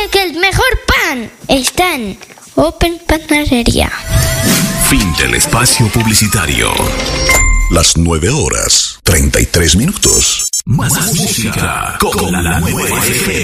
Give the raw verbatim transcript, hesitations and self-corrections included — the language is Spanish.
que el mejor pan está en Open Panadería. Fin del espacio publicitario. Las nueve horas, treinta y tres minutos. Más música con la nueva F M.